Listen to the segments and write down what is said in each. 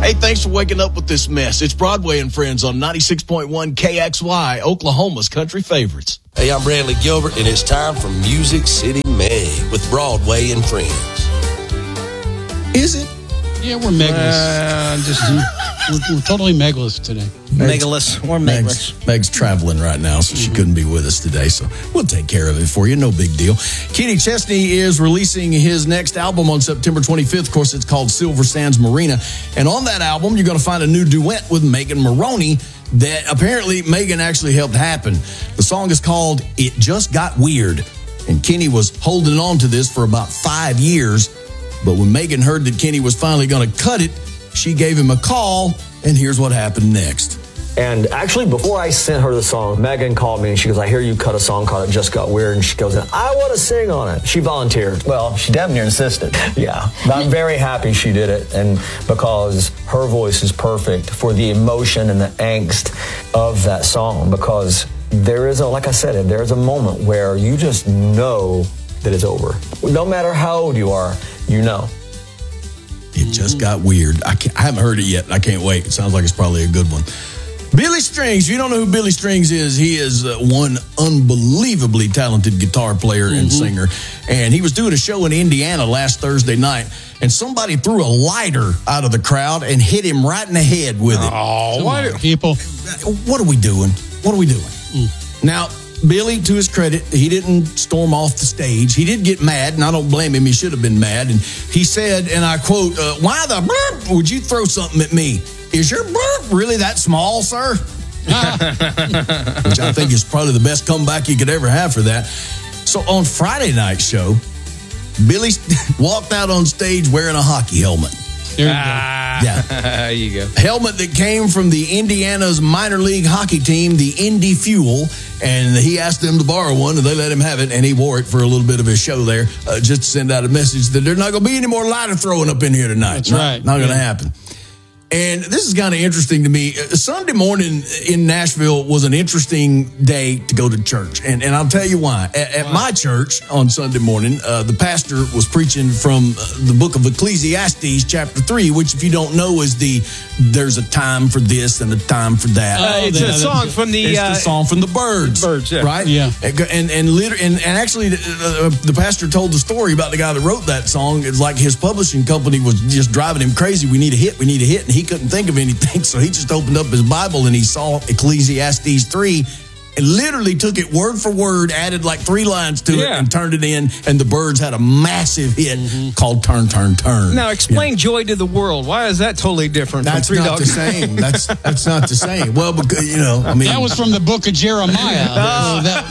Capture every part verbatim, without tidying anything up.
Hey, thanks for waking up with this mess. It's Broadway and Friends on ninety-six point one K X Y, Oklahoma's country favorites. Hey, I'm Bradley Gilbert, and it's time for Music City Meg with Broadway and Friends. Is it? Yeah, we're megaless. Uh, just we're, we're totally megaless today. megaless or megaless. Meg's, Meg's traveling right now, so she couldn't be with us today. So we'll take care of it for you. No big deal. Kenny Chesney is releasing his next album on September twenty-fifth. Of course, it's called Silver Sands Marina. And on that album, you're going to find a new duet with Megan Maroney that apparently Megan actually helped happen. The song is called It Just Got Weird. And Kenny was holding on to this for about five years. But when Megan heard that Kenny was finally going to cut it, she gave him a call, and here's what happened next. And actually, before I sent her the song, Megan called me and she goes, I hear you cut a song called It Just Got Weird. And she goes, I want to sing on it. She volunteered. Well, she damn near insisted. Yeah. But I'm very happy she did it. And because her voice is perfect for the emotion and the angst of that song. Because there is a, like I said, there is a moment where you just know that it's over. No matter how old you are, you know. It just got weird. I, can't, I haven't heard it yet. I can't wait. It sounds like it's probably a good one. Billy Strings. If you don't know who Billy Strings is, he is uh, one unbelievably talented guitar player and mm-hmm. singer. And he was doing a show in Indiana last Thursday night, and somebody threw a lighter out of the crowd and hit him right in the head with it. Oh, what on, people? What are we doing? What are we doing? Mm. Now, Billy, to his credit, he didn't storm off the stage. He did get mad, and I don't blame him. He should have been mad. And he said, and I quote, uh, why the burp would you throw something at me? Is your burp really that small, sir? Which I think is probably the best comeback you could ever have for that. So on Friday night's show, Billy walked out on stage wearing a hockey helmet. There you ah, go. Yeah. There you go. Helmet that came from the Indiana's minor league hockey team, the Indy Fuel, and he asked them to borrow one, and they let him have it, and he wore it for a little bit of his show there, uh, just to send out a message that there's not going to be any more lighter throwing up in here tonight. That's not, right. Not going to yeah. happen. And this is kind of interesting to me. Sunday morning in Nashville was an interesting day to go to church. And and I'll tell you why. At, at my church on Sunday morning, uh, the pastor was preaching from uh, the book of Ecclesiastes, chapter three, which, if you don't know, is the there's a time for this and a time for that. Uh, it's the, a song from the... It's uh, the song from the Birds. Birds, yeah. Right? Yeah. And and and, liter- and, and actually, uh, the pastor told the story about the guy that wrote that song. It's like his publishing company was just driving him crazy. We need a hit. We need a hit. And he couldn't think of anything. So he just opened up his Bible and he saw Ecclesiastes three and literally took it word for word, added like three lines to yeah. it and turned it in. And the Birds had a massive hit mm-hmm. called Turn, Turn, Turn. Now, explain yeah. Joy to the World. Why is that totally different That's from Three not Dogs? the same. That's that's not the same. Well, because, you know, I mean. That was from the book of Jeremiah. Oh. that,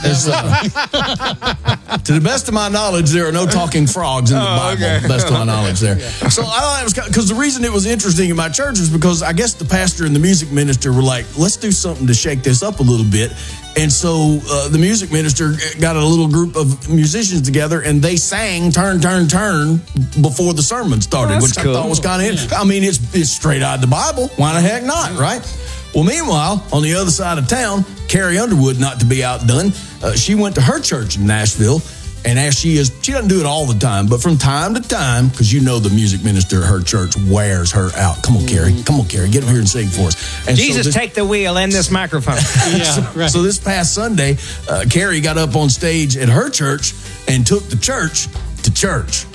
that, uh, to the best of my knowledge, there are no talking frogs in the oh, Bible. okay. Best of my knowledge there. Yeah. So I thought it was because the reason it was interesting in my church is because I guess the pastor and the music minister were like, let's do something to shake this up a little bit. And so uh, the music minister got a little group of musicians together, and they sang "Turn, Turn, Turn" before the sermon started, oh, which cool. I thought was kind of interesting. I mean, it's it's straight out of the Bible. Why the heck not, right? Well, meanwhile, on the other side of town, Carrie Underwood, not to be outdone, uh, she went to her church in Nashville. And as she is, she doesn't do it all the time, but from time to time, because you know the music minister at her church wears her out. Come on, Carrie. Come on, Carrie. Get up here and sing for us. And Jesus, so this, take the wheel and this microphone. yeah, so, right. so this past Sunday, uh, Carrie got up on stage at her church and took the church to church.